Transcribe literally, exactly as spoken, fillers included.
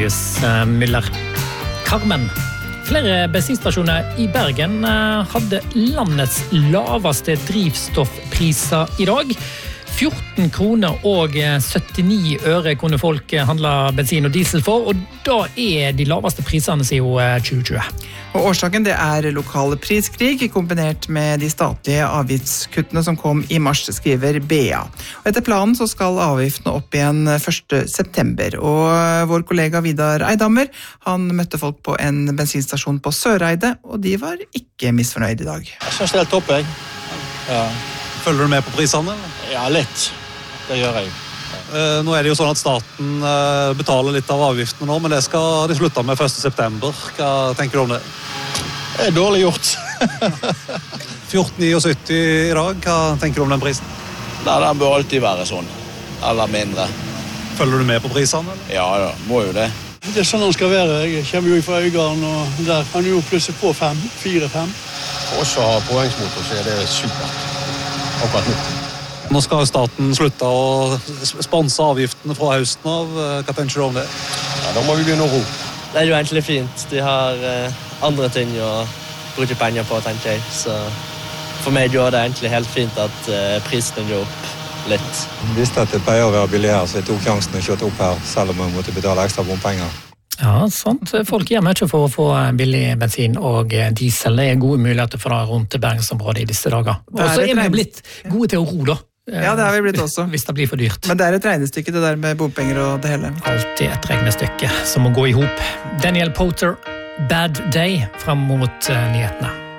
Marius Müller. Carmen. Flere bensinstasjoner i Bergen hadde landets laveste drivstoffpriser i dag. fjorten kroner og syttini øre kunne folk handle bensin og diesel for, og da er de laveste prisene siden tjue tjue. Og årsaken det er lokale priskrig, kombinert med de statlige avgiftskuttene som kom i mars, skriver B A. Og etter planen så skal avgiftene opp igjen første september, og vår kollega Vidar Eidhammer, han møtte folk på en bensinstasjon på Søreide, og de var ikke misfornøyd i dag. Jeg synes det er helt topp, jeg. Ja. Følger du med på prisene? Eller? Ja, litt. Det gjør jeg. Eh, nå er det jo sånn at staten eh, betaler litt av avgiftene nå, men det skal de slutte med første september. Hva tenker du om det? Det er dårlig gjort. fjorten syttini i dag, hva tenker du om den prisen? Nei, den bør alltid være sånn. Eller mindre. Følger du med på prisene? Eller? Ja, da, må jo det. Det er sånn den skal være. Jeg kommer jo fra Øygarden, og der kan du jo plusse på fem, fire-fem. For oss som har påhengsmotor, så er det supert. Akkurat nå. Nå skal staten slutte å sponse avgiftene fra høsten av. Hva tenker du om det? Ja, da må vi begynne å ro. Det er jo egentlig fint. De har eh, andre ting å bruke penger på, tenker jeg. Så for meg gjør det egentlig helt fint at eh, prisene går opp litt. Jeg visste at det pleier å være billig her, så jeg tok sjansen å kjøre opp her, selv om jeg måtte betale ekstra bompenger. Ja, sant. Folk gjør mye for å få billig bensin og diesel. Det er gode muligheter for det rundt Bergensområdet i disse dager. Og så er vi blitt gode til å ro, da. Ja, det har vi blitt også. Hvis det blir for dyrt. Men det er et regnestykke, det der med bompenger og det hele. Alltid et regnestykke som må gå i hop. Daniel Powter, Bad Day, frem mot nyhetene.